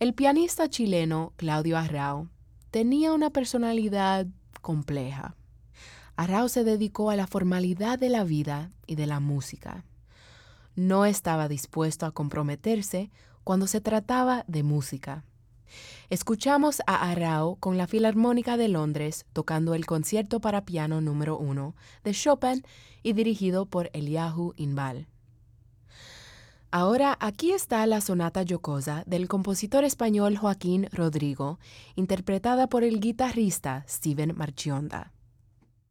El pianista chileno Claudio Arrau tenía una personalidad compleja. Arrau se dedicó a la formalidad de la vida y de la música. No estaba dispuesto a comprometerse cuando se trataba de música. Escuchamos a Arrau con la Filarmónica de Londres tocando el concierto para piano número 1 de Chopin y dirigido por Eliahu Inbal. Ahora aquí está la sonata jocosa del compositor español Joaquín Rodrigo, interpretada por el guitarrista Steven Marchionda.